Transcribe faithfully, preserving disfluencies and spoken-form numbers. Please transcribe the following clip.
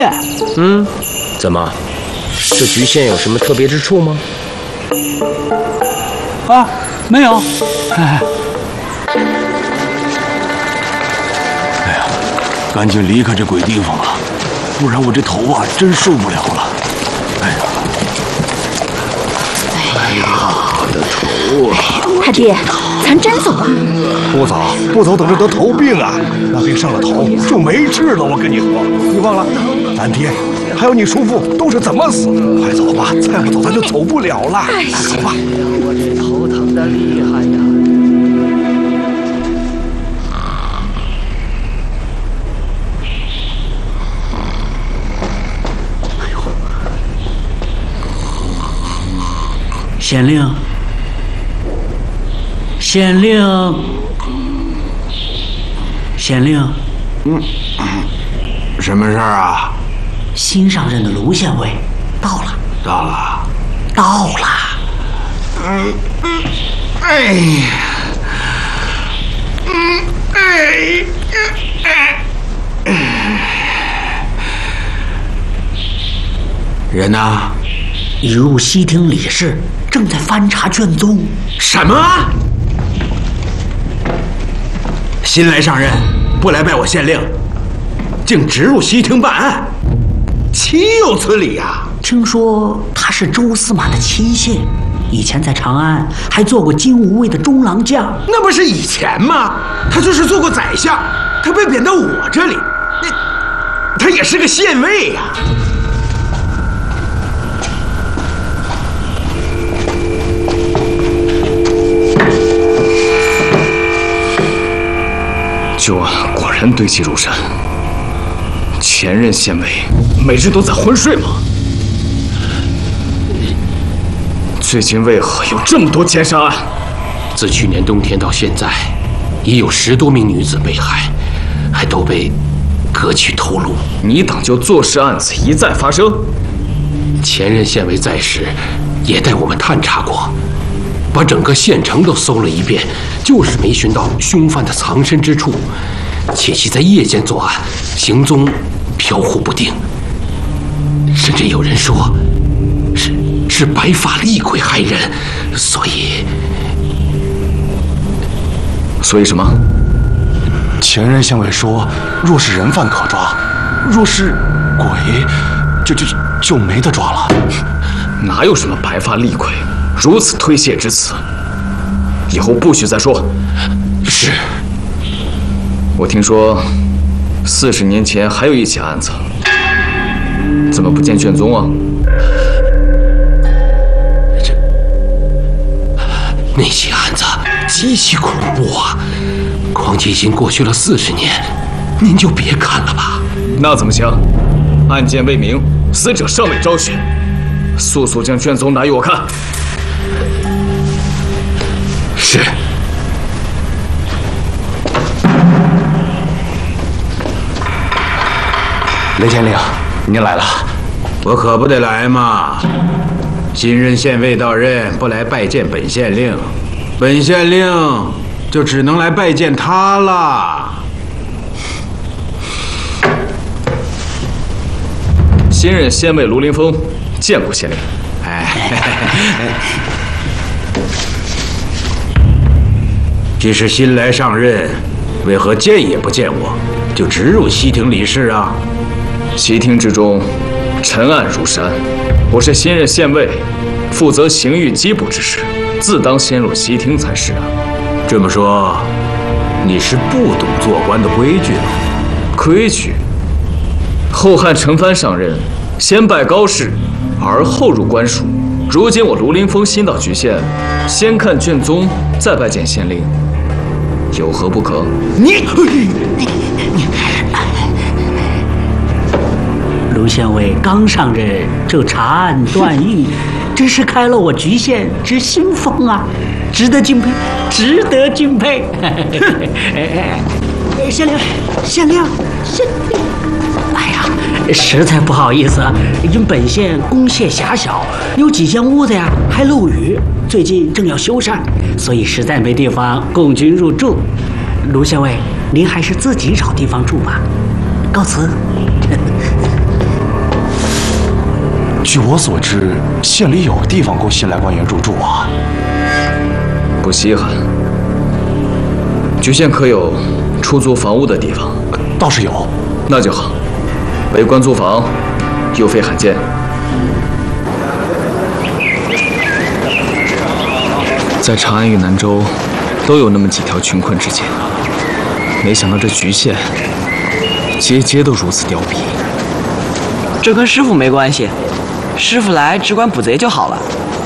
嗯，怎么？这局县有什么特别之处吗？ 啊，没有。哎， 哎呀，赶紧离开这鬼地方啊，不然我这头啊真受不了了。哎呀， 哎呀， 我的头啊！ 大弟，咱真走啊？ 不走，不走，等着得头病啊！那病上了头就没治了。我跟你说，你忘了，咱爹还有你叔父都是怎么死的？快走吧，再不走咱就走不了了。 哎， 走吧。 我这头疼的厉害呀！ 县令，县令，县令， 嗯，什么事儿啊？ 新上任的卢县尉到了， 到了， 到了。 嗯嗯，哎呀，嗯哎哎，人呢？ 已入西厅理事，正在翻查卷宗。 什么？新来上任，不来拜我县令，竟直入西厅办案，岂有此理呀！ 听说他是周司马的亲信，以前在长安还做过金吾卫的中郎将。 那不是以前吗？他就是做过宰相，他被贬到我这里，那他也是个县尉呀。 旧案果然堆积如山。前任县尉每日都在昏睡吗？最近为何有这么多奸杀案？ 自去年冬天到现在，已有十多名女子被害，还都被割去头颅。 你党就坐实案子一再发生。 前任县尉在时，也带我们探查过，把整个县城都搜了一遍，就是没寻到凶犯的藏身之处，且其在夜间作案，行踪飘忽不定，甚至有人说是是白发厉鬼害人，所以所以什么？ 前任县尉说，若是人犯可抓，若是鬼，就就就没得抓了。 哪有什么白发厉鬼？如此推卸之词，以后不许再说。 是。 我听说，四十年前还有一起案子，怎么不见卷宗啊？ 这那起案子极其恐怖啊！况且已经过去了四十年，您就别看了吧。 那怎么行？案件未明，死者尚未昭雪，速速将卷宗拿与我看。 是。 雷县令，您来了。 我可不得来嘛！新任县尉到任，不来拜见本县令，本县令就只能来拜见他了。 新任县尉卢凌风见过县令。 哎，既是新来上任，为何见也不见我，就直入西庭理事啊？ 西厅之中，尘案如山。我是新任县尉，负责刑狱缉捕之事，自当先入西厅才是啊。 这么说，你是不懂做官的规矩了？ 规矩？后汉陈蕃上任，先拜高士，而后入官署。如今我卢凌风新到莒县，先看卷宗，再拜见县令，有何不可？ 你。 卢县尉刚上任就查案断狱，真是开了我莒县之新风啊，值得敬佩，值得敬佩。县令，县令，县令，哎呀，实在不好意思，因本县公廨狭小，有几间屋子呀还漏雨，最近正要修缮，所以实在没地方供君入住。卢县尉，您还是自己找地方住吧。告辞。 据我所知，县里有地方供新来官员入住啊。 不稀罕。莒县可有出租房屋的地方？ 倒是有。 那就好。为官租房，又非罕见。在长安与南州，都有那么几条穷困之街，没想到这莒县，街街都如此凋敝。 这跟师傅没关系，师傅来只管捕贼就好了。